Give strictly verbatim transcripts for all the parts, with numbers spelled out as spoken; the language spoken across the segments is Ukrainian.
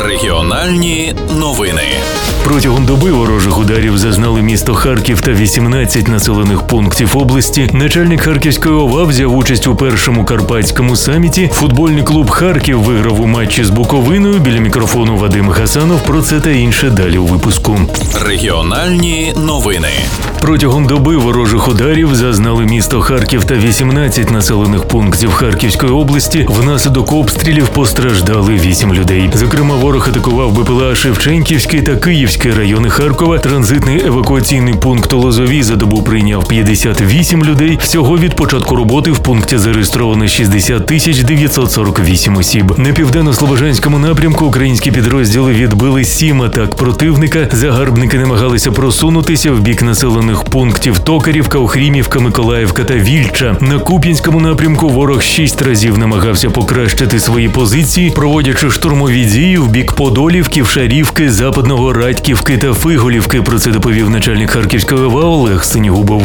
Регіональні новини. Протягом доби ворожих ударів зазнали місто Харків та вісімнадцять населених пунктів області. Начальник Харківської ОВА взяв участь у першому карпатському саміті. Футбольний клуб «Харків» виграв у матчі з Буковиною. Біля мікрофону Вадим Гасанов. Про це та інше далі у випуску. Регіональні новини. Протягом доби ворожих ударів зазнали місто Харків та вісімнадцять населених пунктів Харківської області. Внаслідок обстрілів постраждали вісім людей. Зокрема, ворог атакував БПЛА Шевченківський та Київський райони Харкова. Транзитний евакуаційний пункт у Лозовій за добу прийняв п'ятдесят вісім людей. Всього від початку роботи в пункті зареєстровано шістдесят тисяч дев'ятсот сорок вісім осіб. На південно-слобожанському напрямку українські підрозділи відбили сім атак противника. Загарбники намагалися просунутися в бік населених пунктів Токарівка, Охрімівка, Миколаївка та Вільча. На Куп'янському напрямку ворог шість разів намагався покращити свої позиції, проводячи штурмові дії в бік Подолівки, Вшарівки, Западного Радьківки та Фиголівки. Про це доповів начальник Харківської ОВА Олег Синігубов.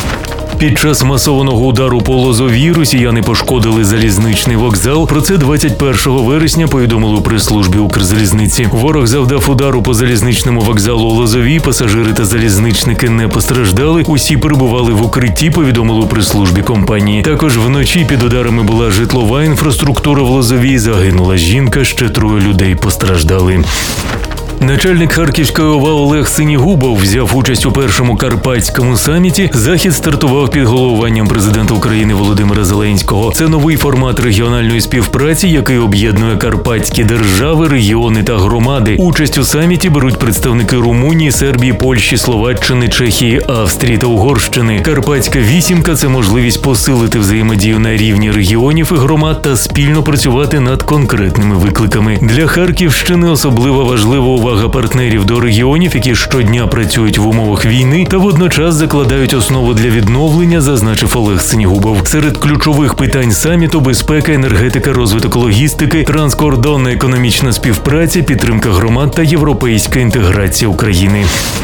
Під час масованого удару по Лозовій росіяни пошкодили залізничний вокзал. Про це двадцять першого вересня повідомили у прес-службі Укрзалізниці. Ворог завдав удару по залізничному вокзалу у Лозовій. Пасажири та залізничники не постраждали. Усі перебували в укритті, повідомили у прес-службі компанії. Також вночі під ударами була житлова інфраструктура в Лозовій. Загинула жінка, ще троє людей постраждали. Начальник Харківської ОВА Олег Синігубов взяв участь у першому карпатському саміті. Захід стартував під головуванням президента України Володимира Зеленського. Це новий формат регіональної співпраці, який об'єднує карпатські держави, регіони та громади. Участь у саміті беруть представники Румунії, Сербії, Польщі, Словаччини, Чехії, Австрії та Угорщини. Карпатська вісімка – це можливість посилити взаємодію на рівні регіонів і громад та спільно працювати над конкретними викликами. Для Харківщини особливо важлива увага Увага партнерів до регіонів, які щодня працюють в умовах війни та водночас закладають основу для відновлення, зазначив Олег Синігубов. Серед ключових питань саміту – безпека, енергетика, розвиток логістики, транскордонна економічна співпраця, підтримка громад та європейська інтеграція України.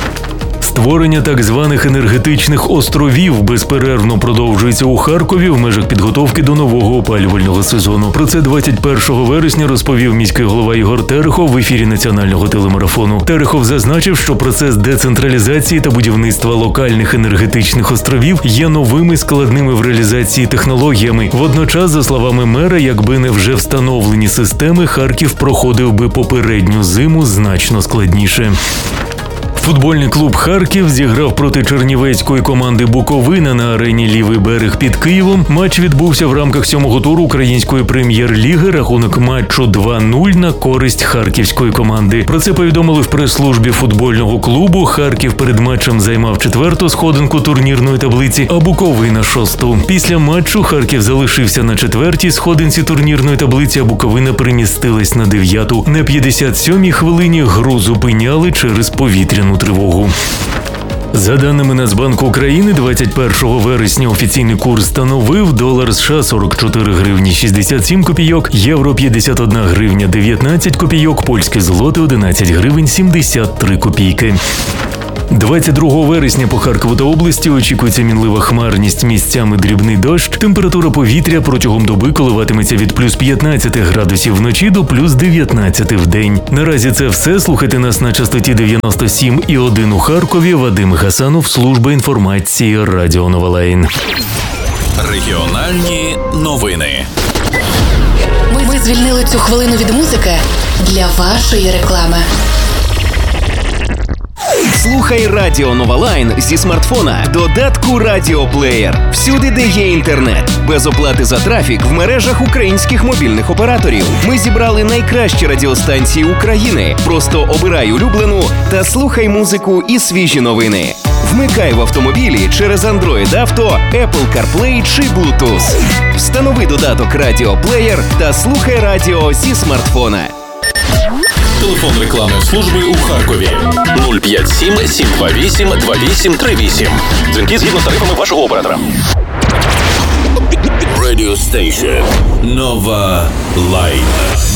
Створення так званих енергетичних островів безперервно продовжується у Харкові в межах підготовки до нового опалювального сезону. Про це двадцять першого вересня розповів міський голова Ігор Терехов в ефірі національного телемарафону. Терехов зазначив, що процес децентралізації та будівництва локальних енергетичних островів є новими складними в реалізації технологіями. Водночас, за словами мера, якби не вже встановлені системи, Харків проходив би попередню зиму значно складніше. Футбольний клуб «Харків» зіграв проти чернівецької команди «Буковина» на арені «Лівий берег» під Києвом. Матч відбувся в рамках сьомого туру української прем'єр-ліги. Рахунок матчу два нуль на користь харківської команди. Про це повідомили в прес-службі футбольного клубу. Харків перед матчем займав четверту сходинку турнірної таблиці, а Буковина – шосту. Після матчу Харків залишився на четвертій сходинці турнірної таблиці, а Буковина примістилась на дев'яту. На п'ятдесят сьомій хвилині гру зупиняли через повітряну тривогу. За даними Нацбанку України, двадцять першого вересня офіційний курс становив долар США сорок чотири гривні шістдесят сім копійок, євро п'ятдесят одна гривня дев'ятнадцять копійок, польське злоти одинадцять гривень сімдесят три копійки. двадцять другого вересня по Харкову та області очікується мінлива хмарність, місцями дрібний дощ. Температура повітря протягом доби коливатиметься від плюс п'ятнадцять градусів вночі до плюс дев'ятнадцять в день. Наразі це все. Слухайте нас на частоті дев'яносто сім і один у Харкові. Вадим Гасанов, служба інформації Радіо Нова Лайн. Регіональні новини. Ми, ми звільнили цю хвилину від музики для вашої реклами. Слухай Радіо Нова Лайн зі смартфона, додатку Радіоплеєр. Всюди, де є інтернет. Без оплати за трафік в мережах українських мобільних операторів. Ми зібрали найкращі радіостанції України. Просто обирай улюблену та слухай музику і свіжі новини. Вмикай в автомобілі через Android Auto, Apple CarPlay чи Bluetooth. Встанови додаток Радіоплеєр та слухай радіо зі смартфона. Телефон рекламної служби у Харкові нуль п'ять сім сім два вісім два вісім три вісім. Дзвінки згідно з тарифами вашого оператора. Radio Station Nova Line.